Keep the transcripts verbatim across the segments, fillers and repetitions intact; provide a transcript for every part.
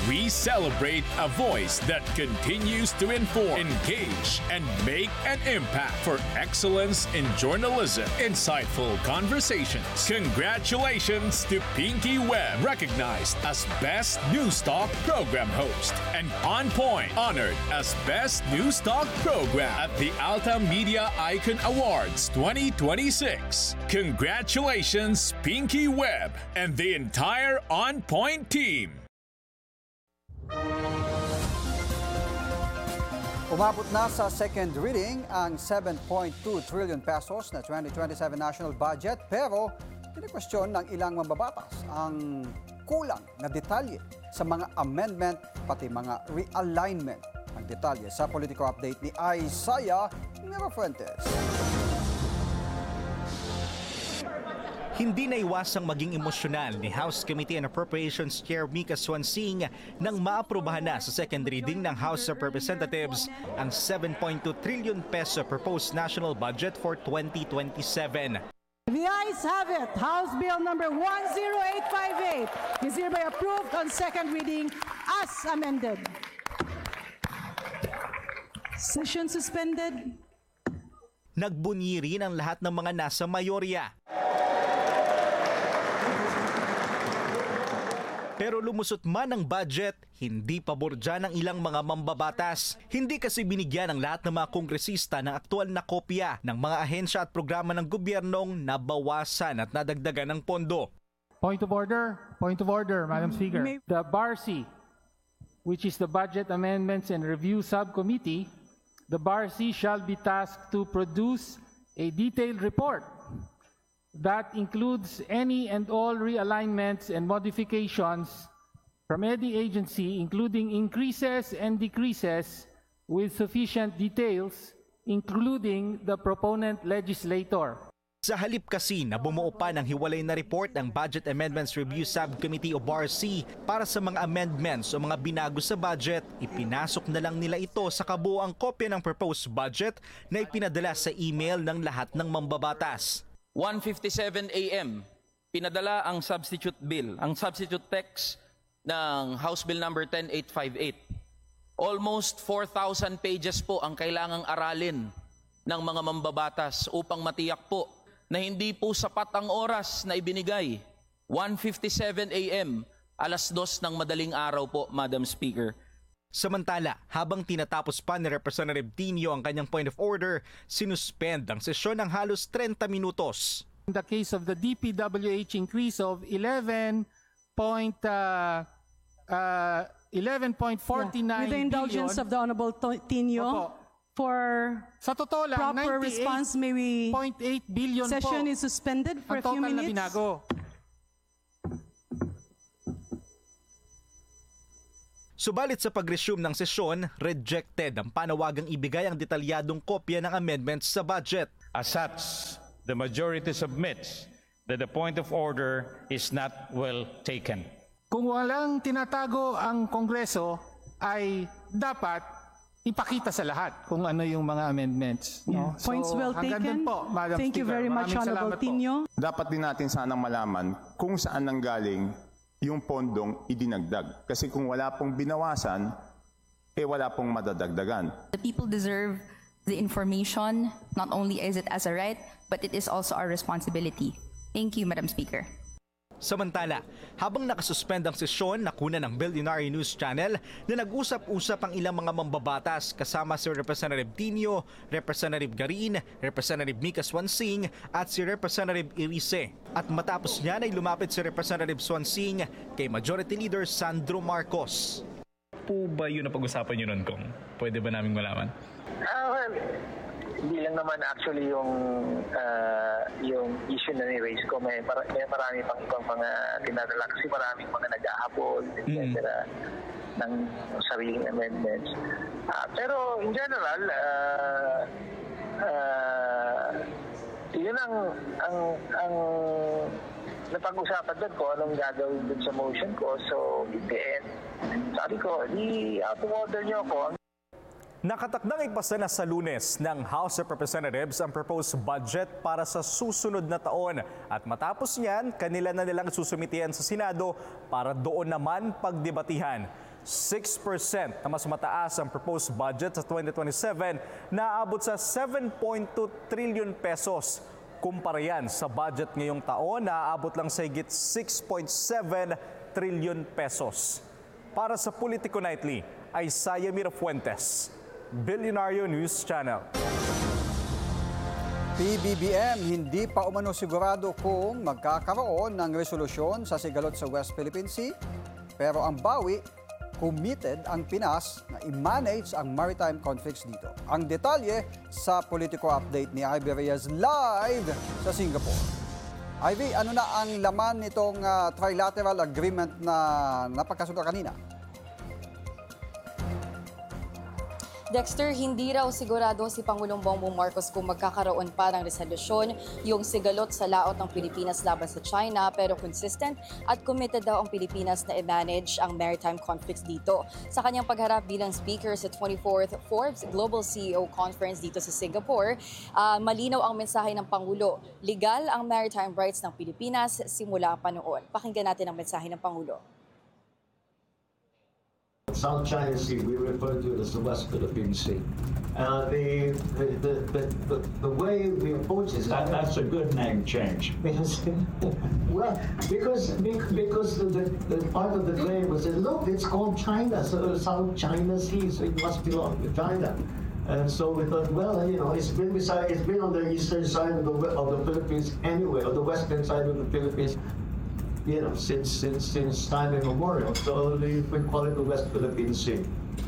We celebrate a voice that continues to inform, engage, and make an impact for excellence in journalism. Insightful conversations. Congratulations to Pinky Webb, recognized as Best News Talk Program Host, and On Point, honored as Best News Talk Program at the Alta Media Icon Awards twenty twenty-six. Congratulations, Pinky Webb and the entire On Point team. Umabot na sa second reading ang seven point two trillion pesos na twenty twenty-seven national budget, pero kinikwestiyon ng ilang mambabatas ang kulang na detalye sa mga amendment pati mga realignment. Ang detalye sa Politico Update ni Isaiah Mirafuentes. Hindi naiwasang maging emosyonal ni House Committee on Appropriations Chair Mika Swansing nang maaprobahan na sa second reading ng House of Representatives ang seven point two trillion peso proposed national budget for twenty twenty-seven. The ayes have it. House Bill number one zero eight five eight is hereby approved on second reading as amended. Session suspended. Nagbunyi rin ang lahat ng mga nasa mayorya. Pero lumusot man ang budget, hindi pabor dyan ang ilang mga mambabatas. Hindi kasi binigyan ng lahat ng mga kongresista ng aktual na kopya ng mga ahensya at programa ng gobyernong nabawasan at nadagdagan ng pondo. Point of order, point of order, Madam Speaker. The B A R C, which is the Budget Amendments and Review Subcommittee, the B A R C shall be tasked to produce a detailed report that includes any and all realignments and modifications from any agency, including increases and decreases with sufficient details, including the proponent legislator. Sa halip kasi na bumuo pa ng hiwalay na report ng Budget Amendments Review Subcommittee o B A R C para sa mga amendments o mga binago sa budget, ipinasok na lang nila ito sa kabuoang kopya ng proposed budget na ipinadala sa email ng lahat ng mambabatas. one fifty-seven a m pinadala ang substitute bill, ang substitute text ng House Bill number ten eight five eight. Almost four thousand pages po ang kailangang aralin ng mga mambabatas upang matiyak po na hindi po sapat ang oras na ibinigay. one fifty-seven a m alas dos ng madaling araw po, Madam Speaker. Samantala, habang tinatapos pa ni Representative Tinio ang kanyang point of order, sinuspend ang sesyon ng halos thirty minutos. In the case of the D P W H increase of eleven point four nine With the indulgence billion, of the Honorable Tinio, Opo. for sa totoo lang, proper response, may we ninety-eight point eight billion session po is suspended for ang a few total na minutes. binago. Subalit sa pag-resume ng sesyon, rejected ang panawagang ibigay ang detalyadong kopya ng amendments sa budget. As such, the majority submits that the point of order is not well taken. Kung walang tinatago ang Kongreso, ay dapat ipakita sa lahat kung ano yung mga amendments. No? Yeah. Points well hanggang taken. dun po, Madam Thank you Speaker. very much, Maraming Honorable salamat po. Tinio. Dapat din natin sanang malaman kung saan nanggaling yung pondong idinagdag. Kasi kung wala pong binawasan, eh wala pong madadagdagan. The people deserve the information. Not only is it as a right, but it is also our responsibility. Thank you, Madam Speaker. Samantala, habang nakasuspend ang sesyon, nakuna ng Billionaire News Channel na nag-usap-usap ang ilang mga mambabatas kasama si Representative Tinio, Representative Garin, Representative Mika Swansing at si Representative Irice. At matapos niyan ay lumapit si Representative Swansing kay Majority Leader Sandro Marcos. Po ba yun na pag-usapan nyo nun, Kong? Pwede ba namin malaman? Uh, hindi lang naman actually yung uh, yung issue na ni-raise ko. May, mar- may marami pang ibang mga dinadala kasi maraming mga nag-ahabol, et cetera Mm-hmm. ng sariling amendments. Uh, pero in general, uh, uh, yun ang ang ang napag-usapan doon ko anong gagawin doon sa motion ko. So in the end, sabi ko, di out of order nyo ako. Nakatakdang ipasa na sa Lunes ng House of Representatives ang proposed budget para sa susunod na taon. At matapos niyan, kanila na nilang susumitihan sa Senado para doon naman pagdebatihan. six percent na mas mataas ang proposed budget sa twenty twenty-seven na aabot sa seven point two trillion pesos. Kumpara yan sa budget ngayong taon na aabot lang sa higit six point seven trillion pesos. Para sa Politico Nightly, Isaiah Mira Fuentes, Billionario News Channel. P B B M hindi pa umano sigurado kung magkakaroon ng resolusyon sa sigalot sa West Philippine Sea, pero ang bawi, committed ang Pinas na i-manage ang maritime conflicts dito. Ang detalye sa Politico Update ni Ivy Reyes live sa Singapore. Ivy, ano na ang laman nitong uh, trilateral agreement na napagkasundo kanina? Dexter, hindi raw sigurado si Pangulong Bongbong Marcos kung magkakaroon pa ng resolusyon yung sigalot sa laot ng Pilipinas laban sa China, pero consistent at committed daw ang Pilipinas na i-manage ang maritime conflicts dito. Sa kanyang pagharap bilang speaker sa twenty-fourth Forbes Global C E O Conference dito sa Singapore, uh, malinaw ang mensahe ng Pangulo. Legal ang maritime rights ng Pilipinas simula pa noon. Pakinggan natin ang mensahe ng Pangulo. South China Sea, we refer to it as the West Philippine Sea. Uh, the, the, the, the, the, the way we approach it... That, that's a good name change. Because, well, because, because the, the part of the claim was that, look, it's called China, so South China Sea, so it must belong to China. And so we thought, well, you know, it's been beside, it's been on the eastern side of the, of the Philippines anyway, or the western side of the Philippines, you know, since since since time immemorial. So we call it the West Philippine Sea.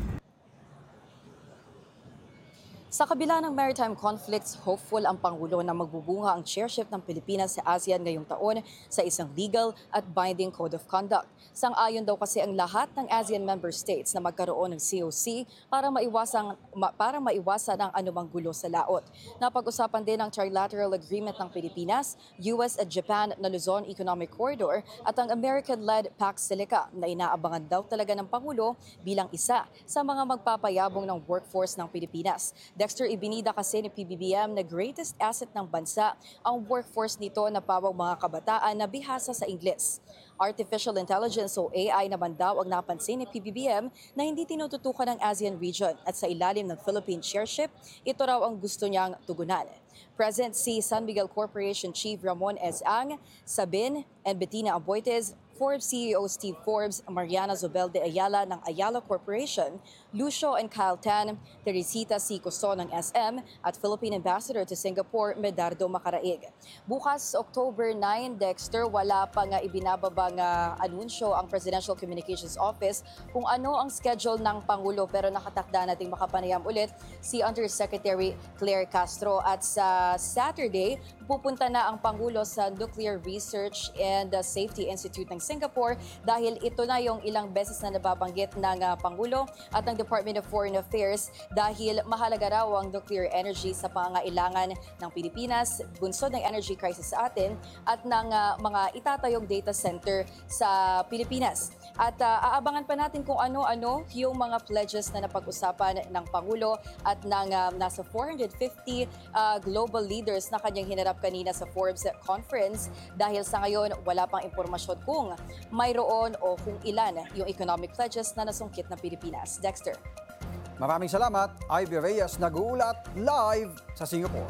Sa kabila ng maritime conflicts, hopeful ang Pangulo na magbubunga ang chairship ng Pilipinas sa ASEAN ngayong taon sa isang legal at binding code of conduct. Sang-ayon daw kasi ang lahat ng ASEAN member states na magkaroon ng C O C para maiwasan, ma, para maiwasan ang anumang gulo sa laot. Napag-usapan din ang trilateral agreement ng Pilipinas, U S at Japan na Luzon Economic Corridor at ang American-led Pax Silica na inaabangan daw talaga ng Pangulo bilang isa sa mga magpapayabong ng workforce ng Pilipinas. Dexter, ibinida kasi ni P B B M na greatest asset ng bansa ang workforce nito na pawang mga kabataan na bihasa sa Ingles. Artificial Intelligence o A I naman daw ang napansin ni P B B M na hindi tinututukan ng ASEAN region at sa ilalim ng Philippine chairship, ito raw ang gusto niyang tugunan. Present si San Miguel Corporation Chief Ramon S. Ang, Sabin, and Bettina Aboites, Forbes C E O Steve Forbes, Mariana Zobel de Ayala ng Ayala Corporation, Lucio and Kyle Tan, Teresita C. Costo ng S M at Philippine Ambassador to Singapore, Medardo Macaraig. Bukas, October nine, Dexter, wala pa nga ibinababang uh, anunsyo ang Presidential Communications Office kung ano ang schedule ng Pangulo, pero nakatakda nating makapanayam ulit si Undersecretary Claire Castro at sa Saturday, pupunta na ang Pangulo sa Nuclear Research and Safety Institute ng Singapore dahil ito na yung ilang beses na nababanggit ng uh, Pangulo at ng Department of Foreign Affairs dahil mahalaga raw ang nuclear energy sa pangangailangan ng Pilipinas, bunsod ng energy crisis sa atin at ng uh, mga itatayong data center sa Pilipinas. At uh, aabangan pa natin kung ano-ano yung mga pledges na napag-usapan ng Pangulo at ng uh, nasa four hundred fifty uh, global leaders na kanyang hinarap kanina sa Forbes Conference dahil sa ngayon wala pang impormasyon kung mayroon o kung ilan yung economic pledges na nasungkit ng Pilipinas. Dexter. Maraming salamat, Ivy Reyes, nag-uulat live sa Singapore.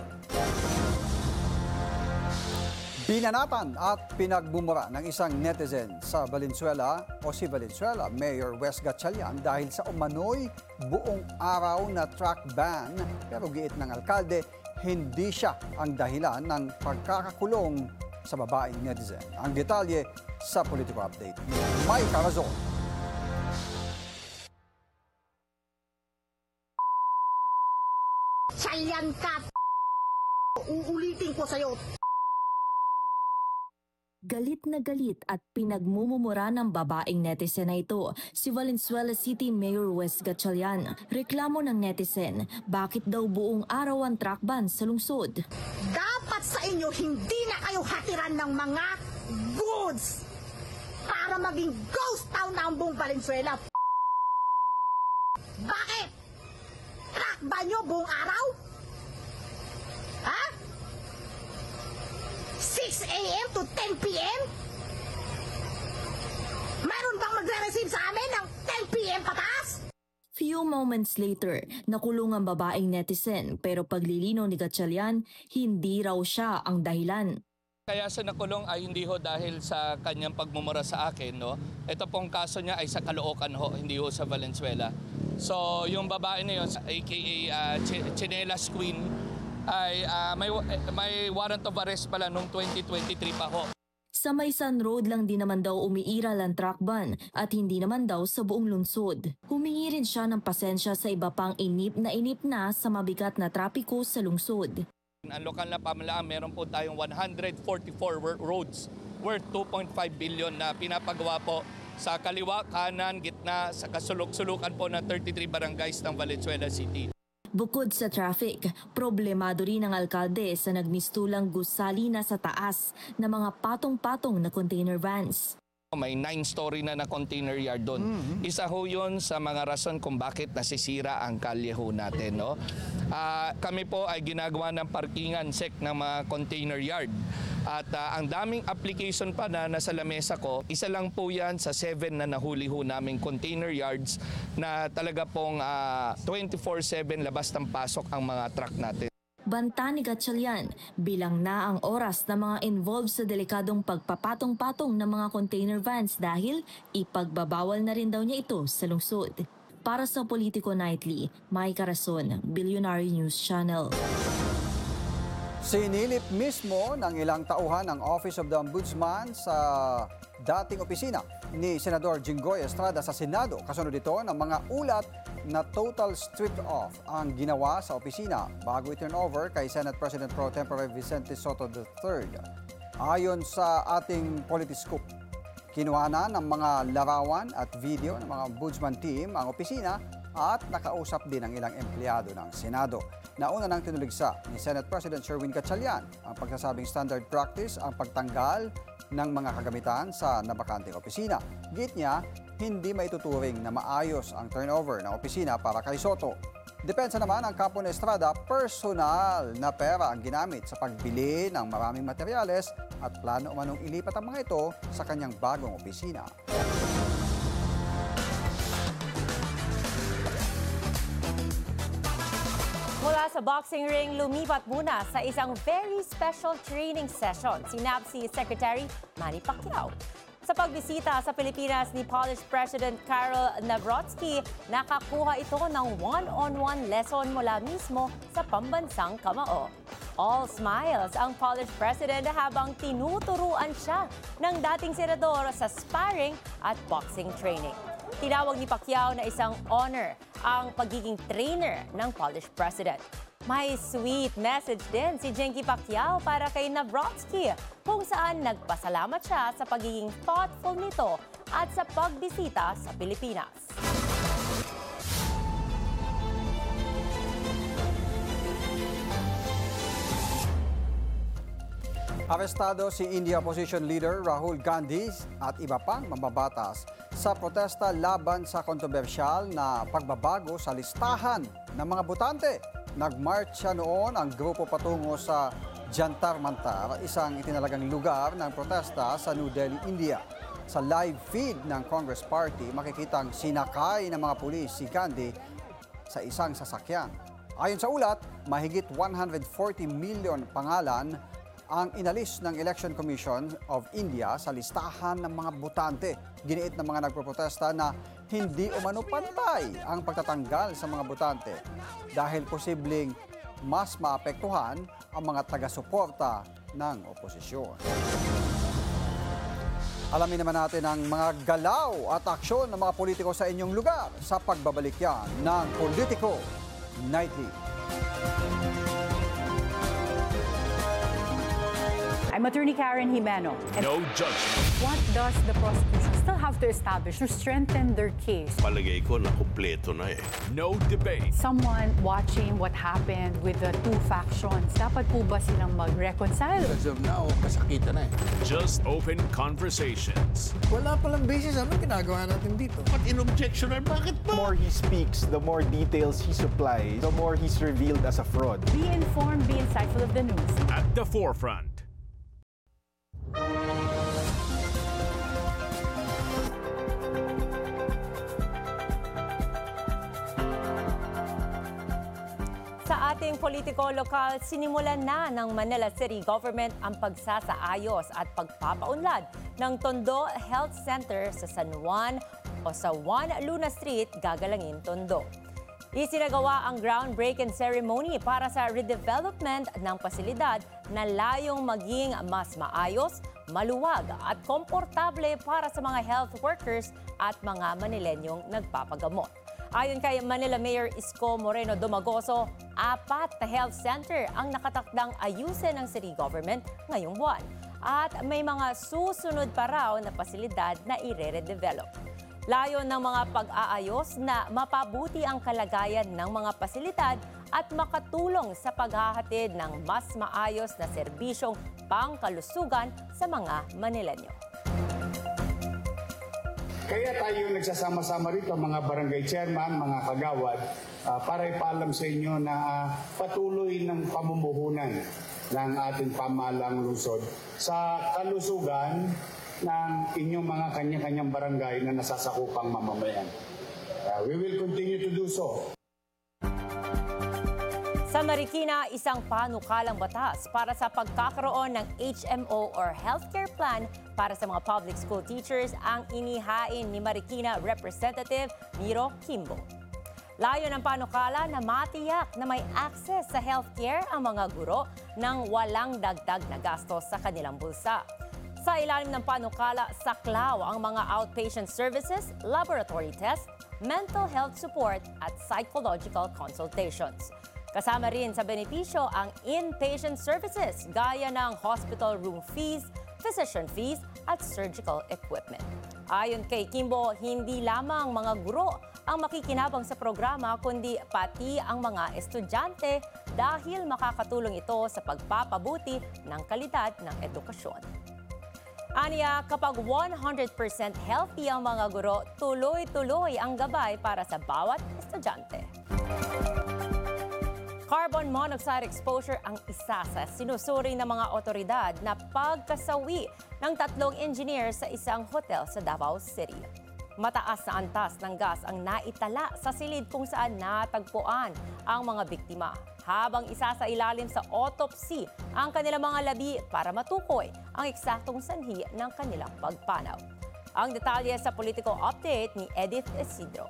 Binanatan at pinagbumura ng isang netizen sa Valenzuela o si Valenzuela Mayor Wes Gatchalian dahil sa umano'y buong araw na truck ban, pero giit ng alkalde, hindi siya ang dahilan ng pagkakakulong sa babaeng netizen. Ang detalye sa Politico Update ni Mike Carazon. Chalian ka! Uulitin ko sa'yo! Galit na galit at pinagmumumura ng babaeng netizen na ito, si Valenzuela City Mayor Wes Gatchalian. Reklamo ng netizen, bakit daw buong araw ang truck ban sa lungsod? Dapat sa inyo hindi na kayo hatiran ng mga goods para maging ghost town na ang buong Valenzuela. Bakit? Truck ban nyo buong araw? Ha? six a m to ten p m? Mayroon bang magre-receive sa amin ng ten p m Few moments later, nakulong ang babaeng netizen pero paglilinaw ni Gatchalian, hindi raw siya ang dahilan. Kaya sa nakulong ay hindi ho dahil sa kanyang pagmumura sa akin, no? Ito pong kaso niya ay sa Caloocan ho, hindi ho sa Valenzuela. So yung babae na yun, aka uh, Ch- Chinelas Queen, ay uh, may, may warrant of arrest pala noong twenty twenty-three pa ho. Sa Maysan Road lang din naman daw umiiral ang truck ban at hindi naman daw sa buong lungsod. Humingi rin siya ng pasensya sa iba pang inip na inip na sa mabigat na trapiko sa lungsod. Ang lokal na pamahalaan, meron po tayong one hundred forty-four roads worth two point five billion na pinapagawa po sa kaliwa, kanan, gitna, sa kasulok-sulukan po ng thirty-three barangays ng Valenzuela City. Bukod sa traffic, problemado rin ang alkalde sa nagmistulang gusali na sa taas na mga patong-patong na container vans. May nine-story na na container yard doon. Mm-hmm. Isa ho yun sa mga rason kung bakit nasisira ang kalye ho natin. No? Uh, kami po ay ginagawa ng parkingan sec ng mga container yard. At uh, ang daming application pa na nasa lamesa ko, isa lang po yan sa seven na nahuli ho naming container yards na talaga pong uh, twenty-four seven labas ng pasok ang mga truck natin. Banta ni Gatchalian, bilang na ang oras ng mga involved sa delikadong pagpapatong-patong ng mga container vans dahil ipagbabawal na rin daw niya ito sa lungsod. Para sa Politico Nightly, Mai Carason, Billionaire News Channel. Sinilip mismo ng ilang tauhan ng Office of the Ombudsman sa dating opisina ni Senador Jinggoy Estrada sa Senado. Kasunod ito ng mga ulat na total strip-off ang ginawa sa opisina bago i-turn over kay Senate President Pro Tempore Vicente Soto the third. Ayon sa ating Politiscoop, kinuha na ng mga larawan at video ng mga ombudsman team ang opisina at nakausap din ang ilang empleyado ng Senado. Nauna nang tinuligsa ni Senate President Sherwin Gatchalian ang pagsasabing standard practice ang pagtanggal ng mga kagamitan sa nabakanting opisina. Git niya, hindi maituturing na maayos ang turnover ng opisina para kay Soto. Depensa naman ang kampo ni Estrada, personal na pera ang ginamit sa pagbili ng maraming materyales at plano umanong ilipat ang mga ito sa kanyang bagong opisina. Mula sa boxing ring, lumipat muna sa isang very special training session si N A B C Secretary Manny Pacquiao. Sa pagbisita sa Pilipinas ni Polish President Karol Nawrocki, nakakuha ito ng one-on-one lesson mula mismo sa pambansang kamao. All smiles ang Polish President habang tinuturuan siya ng dating senador sa sparring at boxing training. Tinawag ni Pacquiao na isang honor ang pagiging trainer ng Polish President. May sweet message din si Genki Pacquiao para kay Nawrocki kung saan nagpasalamat siya sa pagiging thoughtful nito at sa pagbisita sa Pilipinas. Arestado si India Opposition Leader Rahul Gandhi at iba pang mambabatas sa protesta laban sa kontrobersyal na pagbabago sa listahan ng mga botante. Nagmarcha noon ang grupo patungo sa Jantar Mantar, isang itinalagang lugar ng protesta sa New Delhi, India. Sa live feed ng Congress Party, makikitang sinakay ng mga pulis si Gandhi sa isang sasakyan. Ayon sa ulat, mahigit one hundred forty million pangalan ang inalis ng Election Commission of India sa listahan ng mga botante. Giniit ng mga nagproprotesta na hindi umano pantay ang pagtatanggal sa mga botante dahil posibleng mas maapektuhan ang mga taga-suporta ng oposisyon. Alamin naman natin ang mga galaw at aksyon ng mga politiko sa inyong lugar sa pagbabalik yan ng Politico Nightly. I'm Attorney Karen Jimeno. No judgment. What does the prosecution still have to establish to strengthen their case? Palagay ko na kumpleto na eh. No debate. Someone watching what happened with the two factions, dapat po ba silang mag-reconcile? As of now, kasakitan na eh. Just open conversations. Wala palang basis. Anong ginagawa natin dito? But in objectioner, bakit ba? The more he speaks, the more details he supplies, the more he's revealed as a fraud. Be informed, be insightful of the news. At the forefront. Sa ating politiko lokal, sinimulan na ng Manila City Government ang pagsasaayos at pagpapaunlad ng Tondo Health Center sa San Juan o sa Juan Luna Street, Gagalangin, Tondo. Isinagawa ang groundbreaking ceremony para sa redevelopment ng pasilidad na layong maging mas maayos, maluwag at komportable para sa mga health workers at mga Manilenyong nagpapagamot. Ayon kay Manila Mayor Isko Moreno Domagoso, apat na health center ang nakatakdang ayusin ng city government ngayong buwan. At may mga susunod pa raw na pasilidad na i-redevelop. Layon ng mga pag-aayos na mapabuti ang kalagayan ng mga pasilidad at makatulong sa paghahatid ng mas maayos na serbisyong pangkalusugan sa mga Manilenyo. Kaya tayo nagsasama-sama rito, mga barangay chairman, mga kagawad, uh, para ipaalam sa inyo na uh, patuloy ng pamumuhunan ng ating pamahalang lungsod sa kalusugan ng inyong mga kanya-kanyang barangay na nasasakupang mamamayan. Uh, we will continue to do so. Sa Marikina, isang panukalang batas para sa pagkakaroon ng H M O or healthcare plan para sa mga public school teachers ang inihain ni Marikina Representative Miro Kimbo. Layo ng panukala na matiyak na may access sa healthcare ang mga guro nang walang dagdag na gastos sa kanilang bulsa. Sa ilalim ng panukala, saklaw ang mga outpatient services, laboratory tests, mental health support at psychological consultations. Kasama rin sa benepisyo ang inpatient services gaya ng hospital room fees, physician fees at surgical equipment. Ayon kay Kimbo, hindi lamang mga guro ang makikinabang sa programa kundi pati ang mga estudyante dahil makakatulong ito sa pagpapabuti ng kalidad ng edukasyon. Aniya, kapag one hundred percent healthy ang mga guro, tuloy-tuloy ang gabay para sa bawat estudyante. Carbon monoxide exposure ang isa sa sinusuri ng mga otoridad na pagkasawi ng tatlong engineer sa isang hotel sa Davao City. Mataas na antas ng gas ang naitala sa silid kung saan natagpuan ang mga biktima, habang isa sa ilalim sa autopsy ang kanilang mga labi para matukoy ang eksaktong sanhi ng kanilang pagpanaw. Ang detalye sa Politico Update ni Edith Isidro.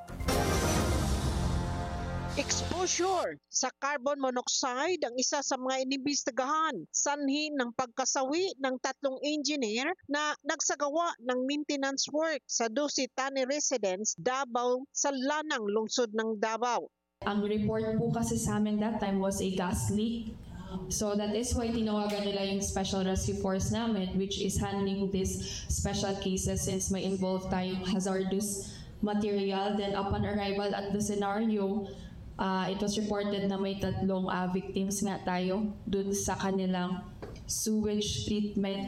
Exposure sa carbon monoxide ang isa sa mga inimbestigahan sanhi ng pagkasawi ng tatlong engineer na nagsagawa ng maintenance work sa Dusitani Residence, Davao sa Lanang, lungsod ng Davao. Ang report po kasi sa amin that time was a gas leak. So that is why tinawagan nila yung special rescue force namin, which is handling these special cases since may involved tayong hazardous material. Then upon arrival at the scenario, Uh, it was reported na may tatlong uh, victims nga tayo dun sa kanilang sewage treatment